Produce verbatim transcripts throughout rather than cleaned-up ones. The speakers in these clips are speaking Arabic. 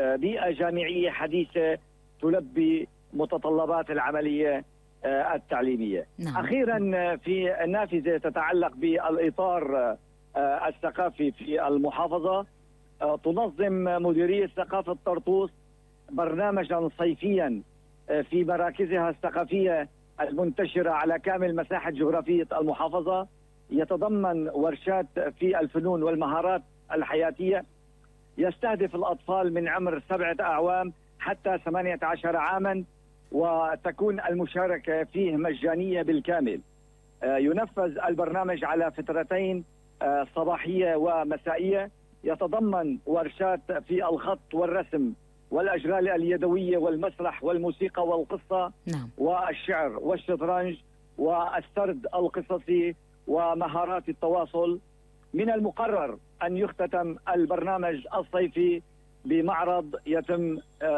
بيئة جامعية حديثة تلبي متطلبات العملية التعليمية. نعم. أخيرا في نافذة تتعلق بالإطار الثقافي في المحافظة، تنظم مديرية ثقافة طرطوس برنامجا صيفيا في مراكزها الثقافية المنتشرة على كامل مساحة جغرافية المحافظة، يتضمن ورشات في الفنون والمهارات الحياتية، يستهدف الأطفال من عمر سبعة أعوام حتى ثمانية عشر عاما، وتكون المشاركة فيه مجانية بالكامل. ينفذ البرنامج على فترتين صباحية ومسائية، يتضمن ورشات في الخط والرسم والأشغال اليدوية والمسرح والموسيقى والقصة. نعم. والشعر والشطرنج والسرد القصصي ومهارات التواصل. من المقرر أن يختتم البرنامج الصيفي بمعرض يتم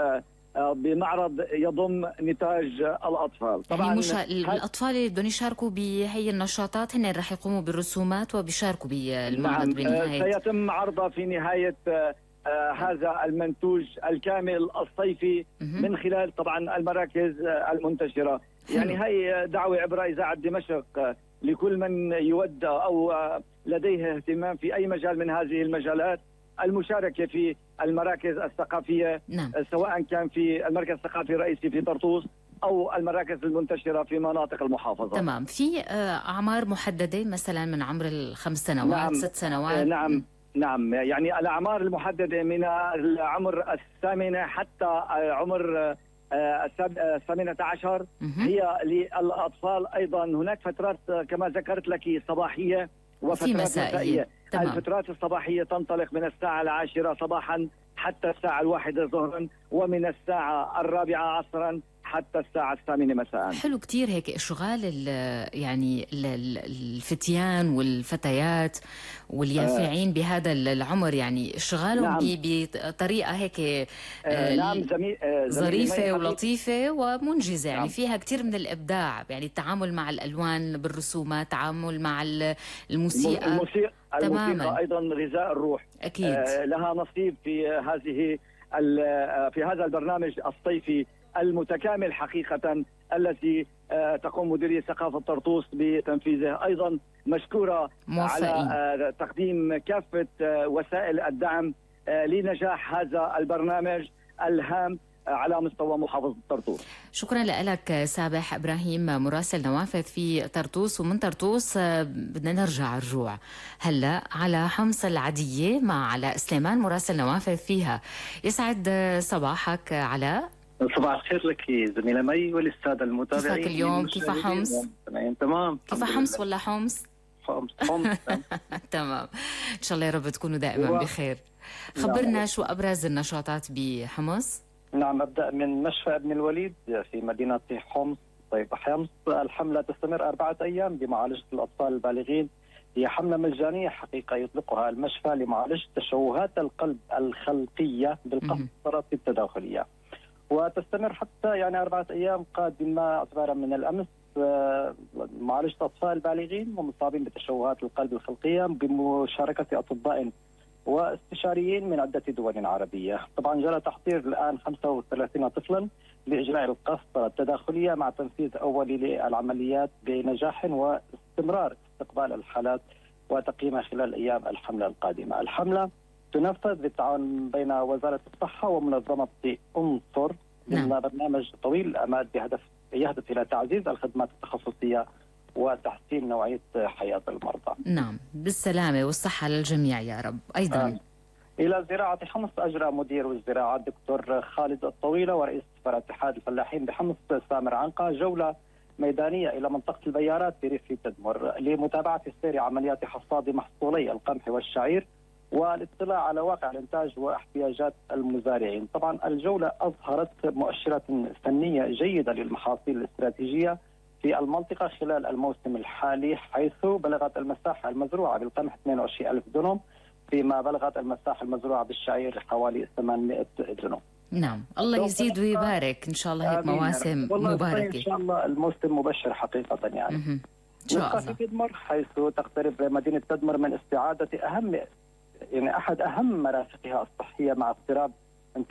بمعرض يضم نتاج الأطفال. طبعا يعني مش... الأطفال اللي بدهم يشاركوا بهي النشاطات هن رح يقوموا بالرسومات وبيشاركوا بالمعرض. نعم. بنهاية سيتم عرضه في نهاية آه هذا المنتوج الكامل الصيفي من خلال طبعا المراكز آه المنتشرة. يعني هي دعوة عبر إذاعة دمشق آه لكل من يود أو آه لديه اهتمام في أي مجال من هذه المجالات المشاركة في المراكز الثقافية. نعم. آه سواء كان في المركز الثقافي الرئيسي في طرطوس أو المراكز المنتشرة في مناطق المحافظة. تمام. في آه أعمار محددة مثلا من عمر الخمس سنوات؟ نعم. ست سنوات؟ آه نعم. نعم، يعني الأعمار المحددة من العمر الثامنة حتى عمر الثامنة عشر هي للأطفال. أيضا هناك فترات كما ذكرت لك صباحية وفترات مسائية. الفترات الصباحية تنطلق من الساعة العاشرة صباحا حتى الساعة الواحدة ظهرا، ومن الساعة الرابعة عصرا حتى الساعة الثامنة مساء. حلو كتير هيك اشغال يعني الفتيان والفتيات واليافعين آه بهذا العمر، يعني اشغالهم نعم بطريقة هيك آه نعم زمي... آه ظريفة ولطيفة ومنجزة. نعم. يعني فيها كتير من الإبداع، يعني التعامل مع الألوان بالرسومات، تعامل مع الموسيقى. الموسيقى, الموسيقى أيضا غذاء الروح. أكيد. آه لها نصيب في هذه في هذا البرنامج الصيفي المتكامل حقيقة التي تقوم مديرية ثقافة طرطوس بتنفيذه. أيضا مشكورة موفقين. على تقديم كافة وسائل الدعم لنجاح هذا البرنامج الهام على مستوى محافظة طرطوس. شكرا لك سابح إبراهيم، مراسل نوافذ في طرطوس. ومن طرطوس بدنا نرجع الرجوع هلا على حمص العدية مع علاء سليمان مراسل نوافذ فيها. يسعد صباحك علاء. صباح الخير لك زميلة مي وللسادة المتابعين. كيفك اليوم؟ كيف حمص؟ تمام. كيف حمص ولا حمص؟ حمص حمص تمام. إن شاء الله يا رب تكونوا دائما و... بخير. خبرنا نعم. شو أبرز النشاطات بحمص؟ نعم، أبدأ من مشفى ابن الوليد في مدينة حمص. طيب حمص الحملة تستمر أربعة أيام بمعالجة الأطفال البالغين. هي حملة مجانية حقيقة يطلقها المشفى لمعالجة تشوهات القلب الخلقية بالقسطرة التداخلية، وتستمر حتى يعني أربعة أيام قادمة اعتبارا من الأمس معالجة أطفال بالغين ومصابين بتشوهات القلب الخلقية بمشاركة أطباء واستشاريين من عدة دول عربية. طبعا جرى تحضير الآن خمسة وثلاثين طفلا لإجراء القسطرة التداخلية مع تنفيذ أولي للعمليات بنجاح واستمرار استقبال الحالات وتقييمها خلال أيام الحملة القادمة. الحملة تنفذ بالتعاون بين وزارة الصحة ومنظمة أنصر ضمن نعم. برنامج طويل الأمد بهدف يهدف إلى تعزيز الخدمات التخصصية وتحسين نوعية حياة المرضى. نعم، بالسلامة والصحة للجميع يا رب. أيضا آه. إلى زراعة حمص أجرى مدير الزراعة الدكتور خالد الطويلة ورئيس فرع اتحاد الفلاحين بحمص سامر عنقة جولة ميدانية إلى منطقة البيارات في ريف تدمر لمتابعة سير عمليات حصاد محصولي القمح والشعير والاطلاع على واقع الإنتاج واحتياجات المزارعين. طبعا الجولة أظهرت مؤشرات فنية جيدة للمحاصيل الاستراتيجية في المنطقة خلال الموسم الحالي، حيث بلغت المساحة المزروعة بالقمح اثنين وعشرين ألف دنم، فيما بلغت المساحة المزروعة بالشعير حوالي ثمانمائة دنم. نعم، الله يزيد ويبارك إن شاء الله. هيك مواسم مباركة إن شاء الله. الموسم مبشر حقيقة يعني. إن شاء الله. في تدمر، حيث تقترب مدينة تدمر من استعادة أهم يعني أحد أهم مرافقها الصحية مع اقتراب